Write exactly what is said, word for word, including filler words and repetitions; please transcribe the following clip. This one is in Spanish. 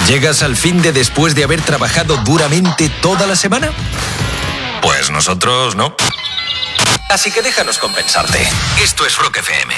¿Llegas al fin de después de haber trabajado duramente toda la semana? Pues nosotros no. Así que déjanos compensarte. Esto es Rock F M.